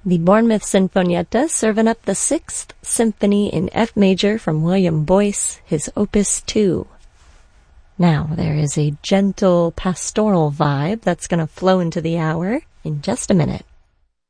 The Bournemouth Sinfonietta serving up the Sixth Symphony in F major from William Boyce, his Opus 2. Now, there is a gentle pastoral vibe that's going to flow into the hour in just a minute.